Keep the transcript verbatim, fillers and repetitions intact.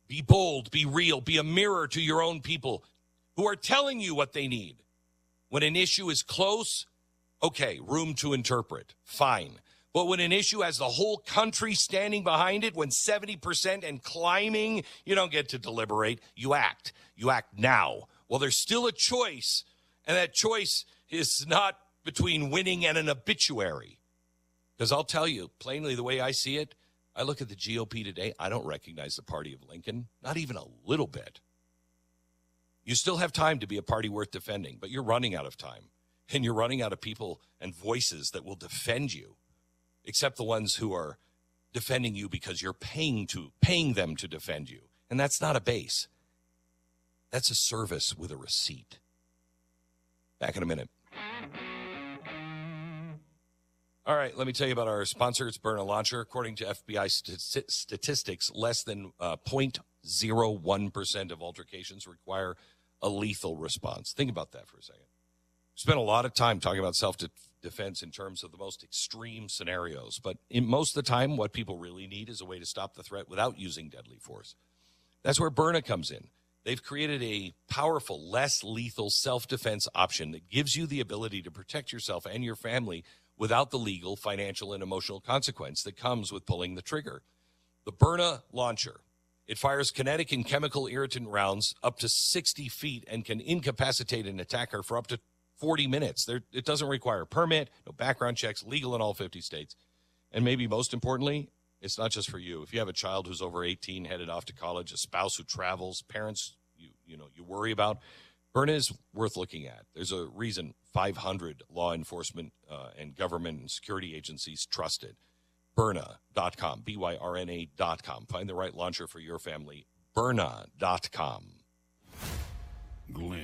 Be bold, be real, be a mirror to your own people who are telling you what they need. When an issue is close, okay, room to interpret, fine. But when an issue has the whole country standing behind it, when seventy percent and climbing, you don't get to deliberate. You act. You act now. Well, there's still a choice, and that choice is not between winning and an obituary. Because I'll tell you, plainly, the way I see it, I look at the G O P today, I don't recognize the party of Lincoln, not even a little bit. You still have time to be a party worth defending, but you're running out of time. And you're running out of people and voices that will defend you, except the ones who are defending you because you're paying to paying them to defend you. And that's not a base. That's a service with a receipt. Back in a minute. All right, let me tell you about our sponsor. It's Byrna Launcher. According to F B I st- statistics, less than uh, zero point zero one percent of altercations require a lethal response. Think about that for a second. We spent a lot of time talking about self-defense in terms of the most extreme scenarios, but in most of the time, what people really need is a way to stop the threat without using deadly force. That's where Byrna comes in. They've created a powerful, less lethal self-defense option that gives you the ability to protect yourself and your family without the legal, financial, and emotional consequence that comes with pulling the trigger. The Byrna Launcher. It fires kinetic and chemical irritant rounds up to sixty feet and can incapacitate an attacker for up to forty minutes. There, it doesn't require a permit, no background checks, legal in all fifty states. And maybe most importantly, it's not just for you. If you have a child who's over eighteen, headed off to college, a spouse who travels, parents you you know you worry about, Byrna is worth looking at. There's a reason five hundred law enforcement uh, and government and security agencies trust it. Byrna dot com, B Y R N A dot com. Find the right launcher for your family. Byrna dot com. Glenn